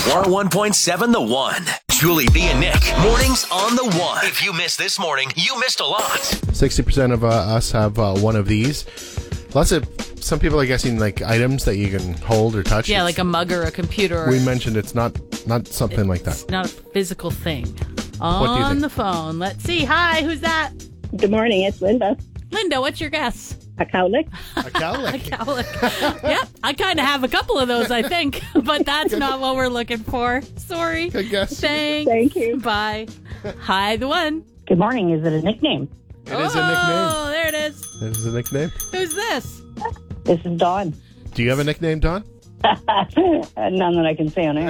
101.7 The One. Julie, B, and Nick. Mornings on The One. If you missed this morning, you missed a lot. 60% of us have one of these. Some people are guessing like items that you can hold or touch. Yeah, like a mug or a computer. We mentioned it's not something like that. It's not a physical thing. What do you On think? the phone. Let's see. Hi, who's that? Good morning, it's Linda. Linda, what's your guess? A cowlick. A cowlick. A cowlick. Yep, I kind of have a couple of those, I think, but that's not what we're looking for. Sorry. Good guess. Thanks. Thank you. Bye. Hi, the one. Good morning, is it a nickname? It is a nickname. Oh, there it is. It is a nickname. Who's this? This is Dawn. Do you have a nickname, Don? None that I can say on air.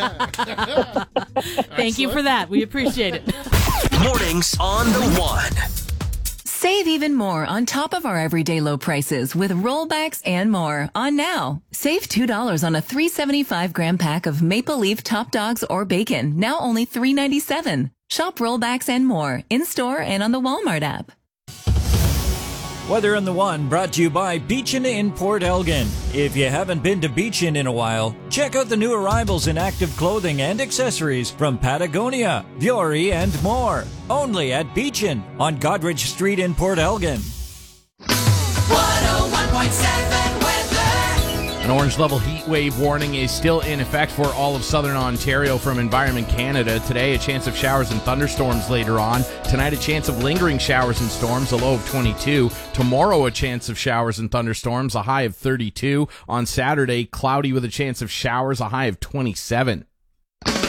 Thank you for that. We appreciate it. Mornings on The One. Save even more on top of our everyday low prices with rollbacks and more on now. Save $2 on a 375-gram pack of Maple Leaf Top Dogs or bacon, now only $3.97. Shop rollbacks and more in-store and on the Walmart app. Weather on The One brought to you by Beachin in Port Elgin. If you haven't been to Beachin in a while, check out the new arrivals in active clothing and accessories from Patagonia, Vuori, and more. Only at Beachin on Godrich Street in Port Elgin. 101.7 weather. An orange level heat wave warning is still in effect for all of southern Ontario from Environment Canada. Today, a chance of showers and thunderstorms later on. Tonight, a chance of lingering showers and storms, a low of 22. Tomorrow, a chance of showers and thunderstorms, a high of 32. On Saturday, cloudy with a chance of showers, a high of 27.